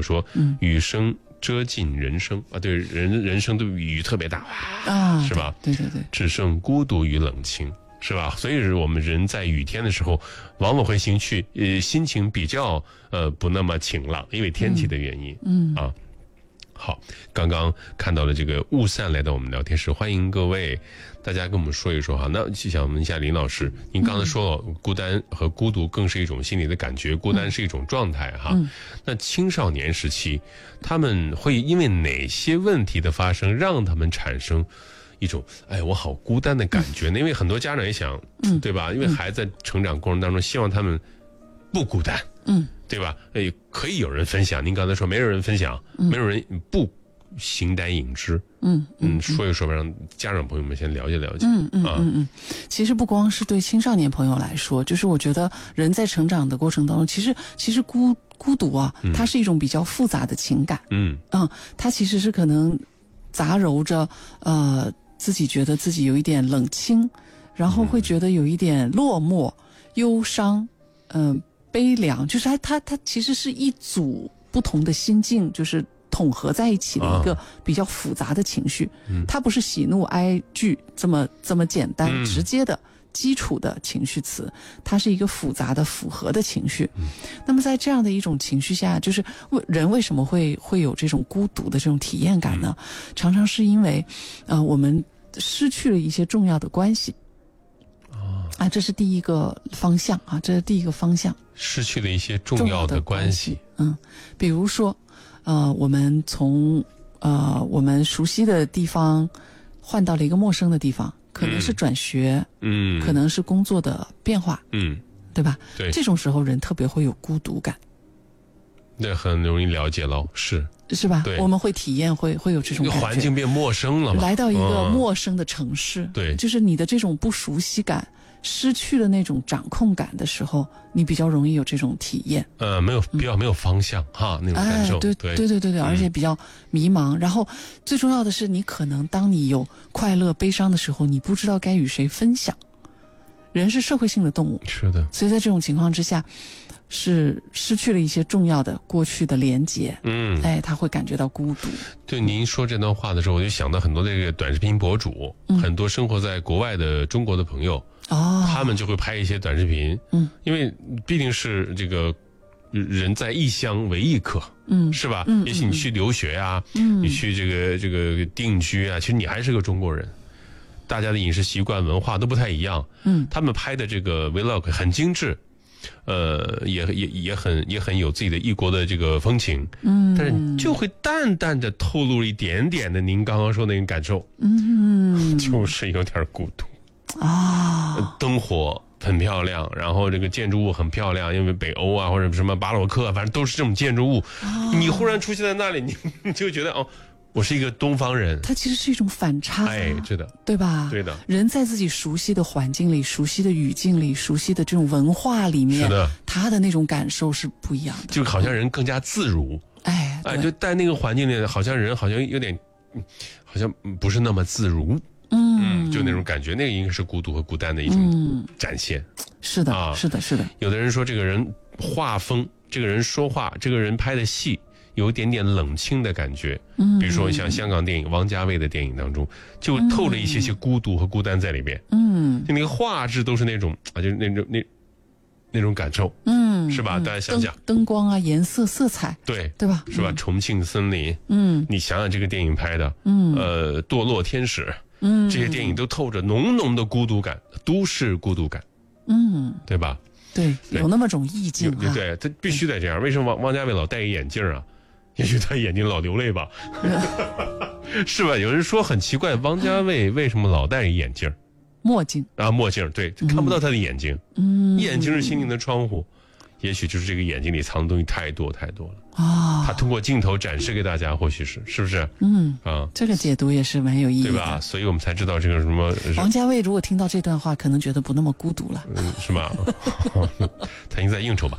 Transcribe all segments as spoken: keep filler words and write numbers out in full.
说，嗯，雨声遮尽人生啊，对，人人生的雨特别大啊， 是吧？ 对对对， 只剩孤独与冷清，是吧？所以我们人在雨天的时候，往往会心去，呃，心情比较呃不那么晴朗，因为天气的原因，嗯, 嗯啊。好，刚刚看到了这个雾散来到我们聊天室，欢迎各位，大家跟我们说一说哈。那就想问一下林老师，您刚才说了，嗯、孤单和孤独更是一种心理的感觉，孤单是一种状态哈。嗯、那青少年时期，他们会因为哪些问题的发生，让他们产生一种哎我好孤单的感觉呢？嗯、因为很多家长也想，嗯、对吧？因为孩子在成长过程当中，希望他们不孤单。嗯。对吧？哎，可以有人分享。您刚才说没有人分享，嗯、没有人不形单影只。嗯嗯，说一说吧，让家长朋友们先了解了解。 嗯嗯嗯嗯。其实不光是对青少年朋友来说，就是我觉得人在成长的过程当中，其实其实孤孤独啊，它是一种比较复杂的情感。嗯嗯，它其实是可能杂糅着呃自己觉得自己有一点冷清，然后会觉得有一点落寞、忧伤，嗯、呃。悲凉，就是它它它其实是一组不同的心境，就是统合在一起的一个比较复杂的情绪。嗯、它不是喜怒哀惧这么这么简单、嗯、直接的基础的情绪词，它是一个复杂的复合的情绪。嗯、那么在这样的一种情绪下，就是人为什么会会有这种孤独的这种体验感呢？嗯、常常是因为，呃，我们失去了一些重要的关系。啊，这是第一个方向啊，这是第一个方向。 失去了一些重要的关系， 嗯，比如说，呃，我们从呃我们熟悉的地方换到了一个陌生的地方，可能是转学，嗯，可能是工作的变化，嗯，对吧？ 对， 这种时候人特别会有孤独感。 那很容易了解喽，是是吧？对，我们会体验，会会有这种感觉， 环境变陌生了嘛， 来到一个陌生的城市， 对、嗯， 就是你的这种不熟悉感。失去了那种掌控感的时候，你比较容易有这种体验。 呃，没有比较没有方向、嗯、哈，那种感受。 哎、对对对对对对，而且比较迷茫。嗯、然后最重要的是，你可能当你有快乐、悲伤的时候，你不知道该与谁分享。人是社会性的动物， 是的。 所以在这种情况之下，是失去了一些重要的过去的连结。嗯，哎，他会感觉到孤独。 对，您说这段话的时候，我就想到很多这个短视频博主，嗯、很多生活在国外的中国的朋友。哦，他们就会拍一些短视频，嗯，因为毕竟是这个人在异乡为异客，嗯，是吧？嗯，也许你去留学啊，嗯，你去这个这个定居啊，其实你还是个中国人，大家的饮食习惯、文化都不太一样，嗯，他们拍的这个 vlog 很精致，呃，也也也很也很有自己的异国的这个风情，嗯，但是就会淡淡的透露一点点的您刚刚说的那种感受，嗯，就是有点孤独。啊，灯火很漂亮，然后这个建筑物很漂亮，因为北欧啊或者什么巴洛克，反正都是这种建筑物。哦、你忽然出现在那里，你你就觉得哦，我是一个东方人。 它其实是一种反差， 哎，是的， 对吧？ 对的。 人在自己熟悉的环境里、熟悉的语境里、熟悉的这种文化里面， 是的， 他的那种感受是不一样的， 就好像人更加自如。 哎， 哎，就在那个环境里，好像人好像有点，好像不是那么自如。嗯，就那种感觉，那个应该是孤独和孤单的一种展现。 嗯、是的，啊，是的，是的。 有的人说，这个人画风，这个人说话，这个人拍的戏，有一点点冷清的感觉。嗯，比如说像香港电影王家卫的电影当中，就透了一些些孤独和孤单在里边。嗯，就那个画质都是那种啊，就是那种那那种感受。嗯，是吧？大家想想， 灯光啊，颜色、色彩， 对对吧？ 是吧？嗯、重庆森林，嗯，你想想这个电影拍的，嗯，呃，堕落天使。嗯，这些电影都透着浓浓的孤独感，都市孤独感，嗯，对吧？ 对，有那么种意境啊。 对，他必须得这样。为什么王王家卫老戴一眼镜啊？也许他眼睛老流泪吧，是吧？有人说很奇怪，王家卫为什么老戴一眼镜？ 墨镜啊，墨镜，对，看不到他的眼睛。嗯，眼睛是心灵的窗户。也许就是这个眼睛里藏的东西太多太多了啊！他通过镜头展示给大家，或许是是不是？嗯啊， 这个解读也是蛮有意义的， 对吧？所以我们才知道这个什么。 王家卫如果听到这段话，可能觉得不那么孤独了， 嗯，是吧？他应该在应酬吧？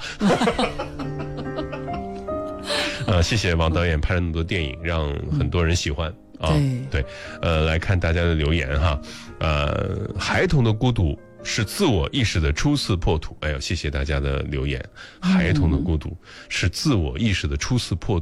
呃，谢谢王导演拍了那么多电影，让很多人喜欢。啊，对对，呃，来看大家的留言哈，呃，孩童的孤独是自我意识的初次破土。哎呦，谢谢大家的留言。孩童的孤独是自我意识的初次破土。